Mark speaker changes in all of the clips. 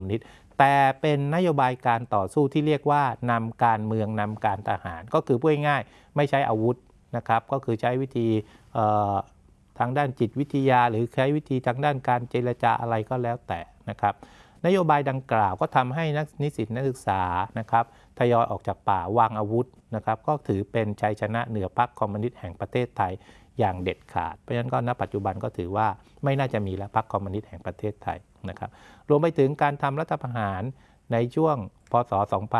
Speaker 1: นิสต์แต่เป็นนโยบายการต่อสู้ที่เรียกว่านำการเมืองนำการทหารก็คือพูดง่ายๆไม่ใช้อาวุธนะครับก็คือใช้วิธีทางด้านจิตวิทยาหรือใช้วิธีทางด้านการเจรจาอะไรก็แล้วแต่นะครับนโยบายดังกล่าวก็ทำให้นิสิตนักศึกษานะครับทยอยออกจากป่าวางอาวุธนะครับก็ถือเป็นชัยชนะเหนือพรรคคอมมิวนิสต์แห่งประเทศไทยอย่างเด็ดขาดเพราะฉะนั้นก็ณปัจจุบันก็ถือว่าไม่น่าจะมีแล้วพรรคคอมมิวนิสต์แห่งประเทศไทยนะครับรวมไปถึงการทำรัฐประหารในช่วงพ.ศ.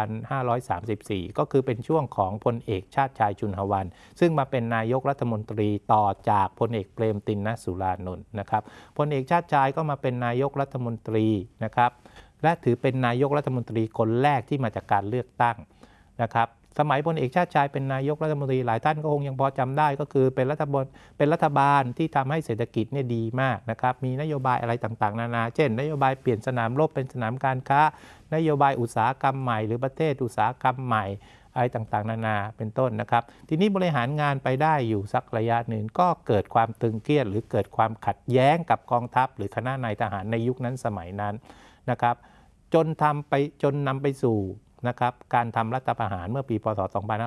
Speaker 1: 2534 ก็คือเป็นช่วงของพลเอกชาติชายชุนหวันซึ่งมาเป็นนายกรัฐมนตรีต่อจากพลเอกเปรมติณ สุรานนท์นะครับพลเอกชาติชายก็มาเป็นนายกรัฐมนตรีนะครับและถือเป็นนายกรัฐมนตรีคนแรกที่มาจากการเลือกตั้งนะครับสมัยพลเอกชาติชายเป็นนายกรัฐมนตรีหลายท่านก็คงยังพอจำได้ก็คือเป็นรัฐบาลที่ทำให้เศรษฐกิจเนี่ยดีมากนะครับมีนโยบายอะไรต่างๆนานาเช่นนโยบายเปลี่ยนสนามรบเป็นสนามการค้านโยบายอุตสาหกรรมใหม่หรือประเทศอุตสาหกรรมใหม่อะไรต่างๆนานาเป็นต้นนะครับทีนี้บริหารงานไปได้อยู่สักระยะหนึ่งก็เกิดความตึงเครียดหรือเกิดความขัดแย้งกับกองทัพหรือคณะนายทหารในยุคนั้นสมัยนั้นนะครับจนนำไปสู่นะครับการทำรัฐประหารเมื่อปีพ.ศ.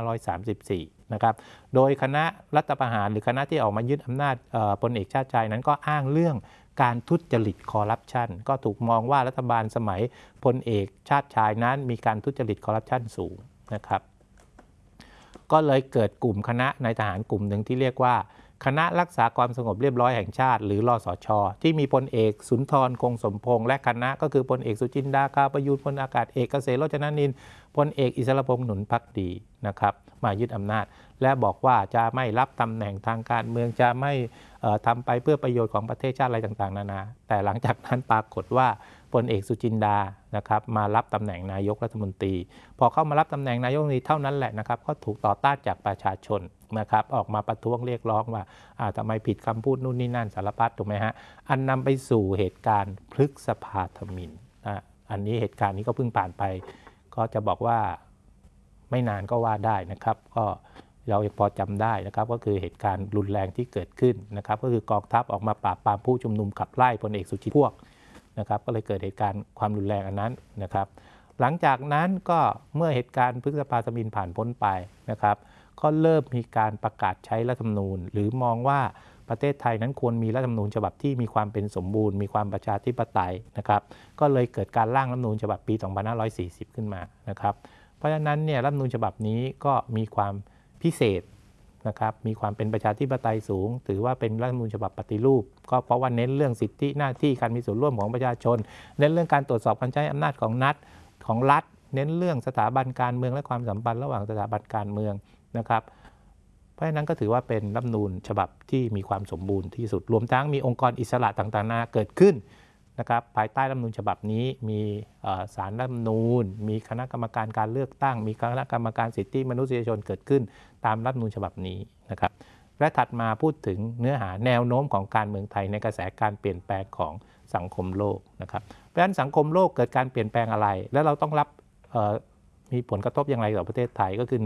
Speaker 1: 2534 นะครับโดยคณะรัฐประหารหรือคณะที่ออกมายึดอำนาจพลเอกชาติชายนั้นก็อ้างเรื่องการทุจริตคอร์รัปชันก็ถูกมองว่ารัฐบาลสมัยพลเอกชาติชายนั้นมีการทุจริตคอร์รัปชันสูงนะครับก็เลยเกิดกลุ่มคณะนายทหารกลุ่มหนึ่งที่เรียกว่าคณะรักษาความสงบเรียบร้อยแห่งชาติหรือรสช.ที่มีพลเอกสุนทรคงสมพงษ์และคณะก็คือพลเอกสุจินดาคาประยูรพลอากาศเอกเกษมโรจนนินทร์พลเอกอิสรพงษ์หนุนภักดีนะครับมายึดอำนาจและบอกว่าจะไม่รับตำแหน่งทางการเมืองจะไม่ทำไปเพื่อประโยชน์ของประเทศชาติอะไรต่างๆนานาแต่หลังจากนั้นปรากฏว่าพลเอกสุจินดานะครับมารับตำแหน่งนายกรัฐมนตรีพอเข้ามารับตำแหน่งนายกรัฐมนตรีเท่านั้นแหละนะครับก็ถูกต่อต้านจากประชาชนนะครับออกมาประท้วงเรียกร้องว่าทำไมผิดคำพูดนู่นนี่นั่นสารพัดถูกไหมฮะอันนำไปสู่เหตุการณ์พฤษภาธมิฬอันนี้เหตุการณ์นี้ก็เพิ่งผ่านไปก็จะบอกว่าไม่นานก็ว่าได้นะครับก็เราพอจำได้นะครับก็คือเหตุการณ์รุนแรงที่เกิดขึ้นนะครับก็คือกองทัพออกมาปราบปรามผู้ชุมนุมขับไล่พลเอกสุจินต์พวกนะครับก็เลยเกิดเหตุการณ์ความรุนแรงอันนั้นนะครับหลังจากนั้นก็เมื่อเหตุการณ์พฤษภาธมิฬผ่านพ้นไปนะครับก็เริ่มมีการประกาศใช้รัฐธรรมนูญหรือมองว่าประเทศไทยนั้นควรมีรัฐธรรมนูญฉบับที่มีความเป็นสมบูรณ์มีความประชาธิปไตยนะครับก็เลยเกิดการร่างรัฐธรรมนูญฉบับปี 2540 ขึ้นมานะครับเพราะฉะนั้นเนี่ยรัฐธรรมนูญฉบับนี้ก็มีความพิเศษนะครับมีความเป็นประชาธิปไตยสูงถือว่าเป็นรัฐธรรมนูญฉบับปฏิรูปก็เพราะว่าเน้นเรื่องสิทธิหน้าที่การมีส่วนร่วมของประชาชนเน้นเรื่องการตรวจสอบการใช้อำนาจของรัฐเน้นเรื่องสถาบันการเมืองและความสัมพันธ์ระหว่างสถาบันการเมืองนะครับเพราะฉะนั้นก็ถือว่าเป็นรัฐธรรมนูญฉบับที่มีความสมบูรณ์ที่สุดรวมทั้งมีองค์กรอิสระต่างๆนานาเกิดขึ้นนะครับภายใต้รัฐธรรมนูญฉบับนี้มีศาลรัฐธรรมนูญมีคณะกรรมการการเลือกตั้งมีคณะกรรมการสิทธิมนุษยชนเกิดขึ้นตามรัฐธรรมนูญฉบับนี้นะครับและถัดมาพูดถึงเนื้อหาแนวโน้มของการเมืองไทยในกระแสการเปลี่ยนแปลงของสังคมโลกนะครับเพราะฉะนั้นสังคมโลกเกิดการเปลี่ยนแปลงอะไรแล้วเราต้องรับมีผลกระทบอย่างไรต่อประเทศไทยก็คือ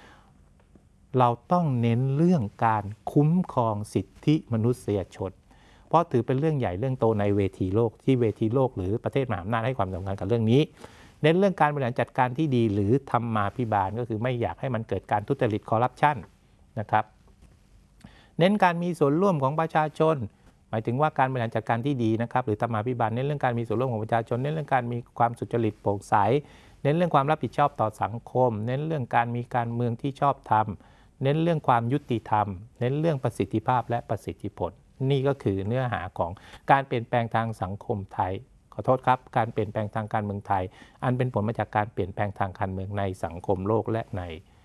Speaker 1: 1. เราต้องเน้นเรื่องการคุ้มครองสิทธิมนุษยชนเพราะถือเป็นเรื่องใหญ่เรื่องโตในเวทีโลกที่เวทีโลกหรือประเทศมหาอำนาจให้ความสำคัญกับเรื่องนี้เน้นเรื่องการบริหารจัดการที่ดีหรือธรรมาภิบาลก็คือไม่อยากให้มันเกิดการทุจริตคอร์รัปชันนะครับเน้นการมีส่วนร่วมของประชาชนหมายถึงว่าการบริหารจัดการที่ดีนะครับหรือธรรมาภิบาลเน้นเรื่องการมีส่วนร่วมของประชาชนเน้นเรื่องการมีความสุจริตโปร่งใสเน้นเรื่องความรับผิดชอบต่อสังคมเน้นเรื่องการมีการเมืองที่ชอบธรรมเน้นเรื่องความยุติธรรมเน้นเรื่องประสิทธิภาพและประสิทธิผลนี่ก็คือเนื้อหาของการเปลี่ยนแปลงทางสังคมไทยขอโทษครับการเปลี่ยนแปลงทางการเมืองไทยอันเป็นผลมาจากการเปลี่ยนแปลงทางการเมืองในสังคมโลกและใน